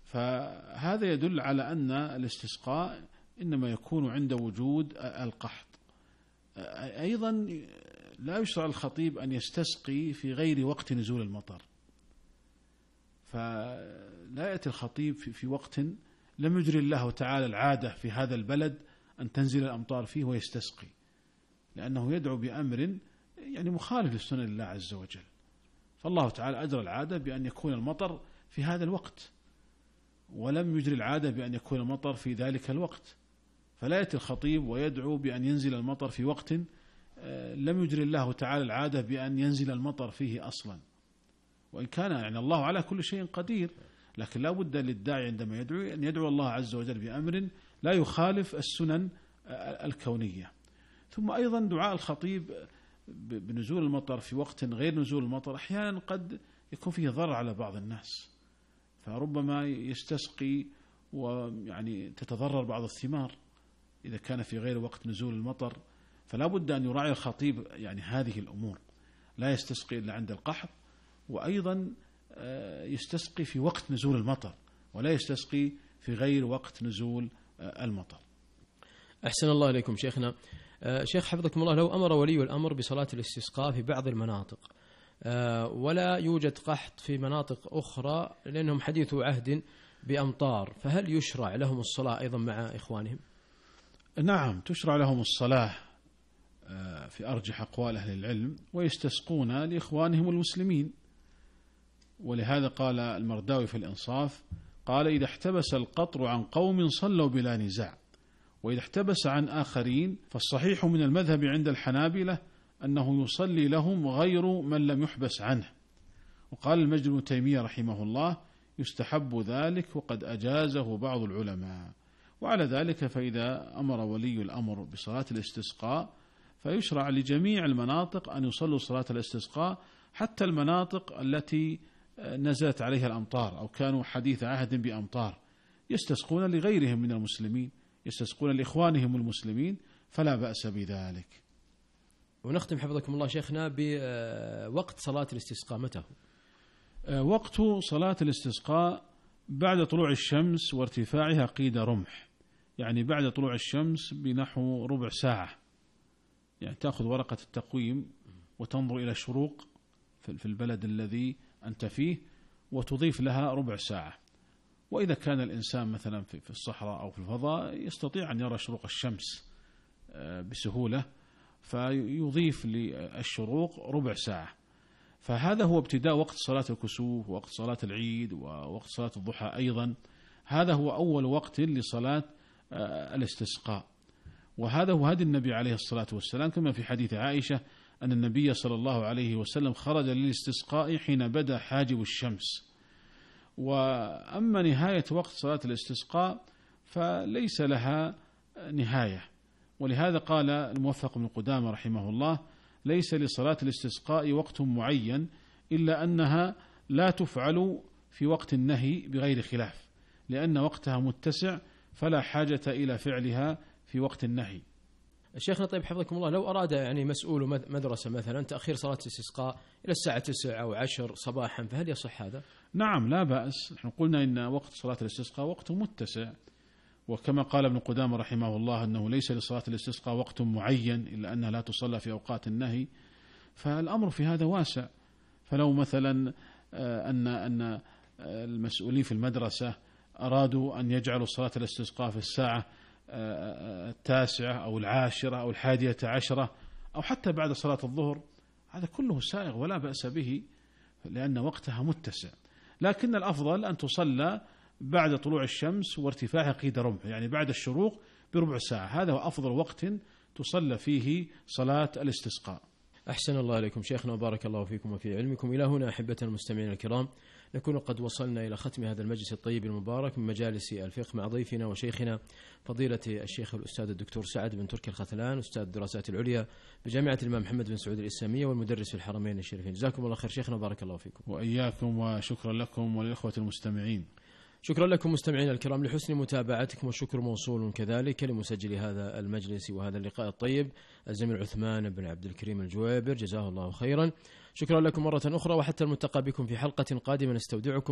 فهذا يدل على أن الاستسقاء إنما يكون عند وجود القحط. أيضا لا يشرع الخطيب أن يستسقي في غير وقت نزول المطر، فلا يأتي الخطيب في وقت لم يجري الله تعالى العادة في هذا البلد أن تنزل الأمطار فيه ويستسقي، لأنه يدعو بأمر يعني مخالف لسنن الله عز وجل. فالله تعالى أجرى العادة بأن يكون المطر في هذا الوقت، ولم يجري العادة بأن يكون المطر في ذلك الوقت. فلا يأتي الخطيب ويدعو بأن ينزل المطر في وقت لم يجري الله تعالى العادة بأن ينزل المطر فيه أصلا، وإن كان يعني الله على كل شيء قدير، لكن لا بد للداعي عندما يدعو أن يدعو الله عز وجل بأمر لا يخالف السنن الكونية. ثم أيضا دعاء الخطيب بنزول المطر في وقت غير نزول المطر أحيانا قد يكون فيه ضرر على بعض الناس، فربما يستسقي ويعني تتضرر بعض الثمار إذا كان في غير وقت نزول المطر. فلا بد أن يراعي الخطيب يعني هذه الأمور، لا يستسقي إلا عند القحط، وأيضا يستسقي في وقت نزول المطر ولا يستسقي في غير وقت نزول المطر. أحسن الله إليكم شيخنا. شيخ حفظكم الله، لو أمر ولي الأمر بصلاة الاستسقاء في بعض المناطق ولا يوجد قحط في مناطق أخرى لأنهم حديث عهد بأمطار، فهل يشرع لهم الصلاة أيضا مع إخوانهم؟ نعم، تشرع لهم الصلاة في أرجح أقوال أهل العلم، ويستسقون لإخوانهم المسلمين. ولهذا قال المرداوي في الإنصاف، قال: إذا احتبس القطر عن قوم صلوا بلا نزاع، وإذا احتبس عن آخرين فالصحيح من المذهب عند الحنابلة أنه يصلي لهم غير من لم يحبس عنه. وقال المجد بن تيمية رحمه الله: يستحب ذلك وقد أجازه بعض العلماء. وعلى ذلك فإذا أمر ولي الأمر بصلاة الاستسقاء فيشرع لجميع المناطق أن يصلوا صلاة الاستسقاء، حتى المناطق التي نزلت عليها الأمطار أو كانوا حديث عهد بأمطار، يستسقون لغيرهم من المسلمين، يستسقون لإخوانهم المسلمين، فلا بأس بذلك. ونختم حفظكم الله شيخنا بوقت صلاة الاستسقاء متى؟ وقت صلاة الاستسقاء بعد طلوع الشمس وارتفاعها قيد رمح، يعني بعد طلوع الشمس بنحو ربع ساعة، يعني تأخذ ورقة التقويم وتنظر إلى الشروق في البلد الذي أنت فيه وتضيف لها ربع ساعة. وإذا كان الإنسان مثلا في الصحراء أو في الفضاء يستطيع أن يرى شروق الشمس بسهولة، فيضيف للشروق ربع ساعة. فهذا هو ابتداء وقت صلاة الكسوف ووقت صلاة العيد ووقت صلاة الضحى أيضا. هذا هو أول وقت لصلاة الاستسقاء، وهذا هو هدي النبي عليه الصلاة والسلام، كما في حديث عائشة أن النبي صلى الله عليه وسلم خرج للاستسقاء حين بدا حاجب الشمس. وأما نهاية وقت صلاة الاستسقاء فليس لها نهاية، ولهذا قال الموفق بن قدامة رحمه الله: ليس لصلاة الاستسقاء وقت معين إلا أنها لا تفعل في وقت النهي بغير خلاف، لأن وقتها متسع فلا حاجة إلى فعلها في وقت النهي. شيخنا طيب حفظكم الله، لو أراد يعني مسؤول مدرسة مثلا تأخير صلاة الاستسقاء إلى الساعة 9 أو 10 صباحا، فهل يصح هذا؟ نعم لا بأس. نحن قلنا إن وقت صلاة الاستسقاء وقت متسع، وكما قال ابن قدامة رحمه الله أنه ليس لصلاة الاستسقاء وقت معين إلا أنها لا تصلى في أوقات النهي، فالأمر في هذا واسع. فلو مثلا أن المسؤولين في المدرسة أرادوا أن يجعلوا صلاة الاستسقاء في الساعة 9 أو 10 أو 11 أو حتى بعد صلاة الظهر، هذا كله سائغ ولا بأس به، لأن وقتها متسع. لكن الأفضل أن تصلى بعد طلوع الشمس وارتفاعها قيد رمح، يعني بعد الشروق بربع ساعة، هذا هو أفضل وقت تصلى فيه صلاة الاستسقاء. أحسن الله عليكم شيخنا وبارك الله فيكم وفي علمكم. إلى هنا أحبة المستمعين الكرام نكون قد وصلنا إلى ختم هذا المجلس الطيب المبارك من مجالس الفقه مع ضيفنا وشيخنا فضيلة الشيخ الأستاذ الدكتور سعد بن تركي الختلان، أستاذ الدراسات العليا بجامعة الإمام محمد بن سعود الإسلامية والمدرس في الحرمين الشريفين. جزاكم الله خير شيخنا وبارك الله فيكم. وإياكم، وشكرا لكم وللإخوة المستمعين. شكرا لكم مستمعينا الكرام لحسن متابعتكم، والشكر موصول كذلك لمسجل هذا المجلس وهذا اللقاء الطيب الزميل عثمان بن عبد الكريم الجويبر، جزاه الله خيرا. شكرا لكم مرة أخرى، وحتى الملتقى بكم في حلقة قادمة نستودعكم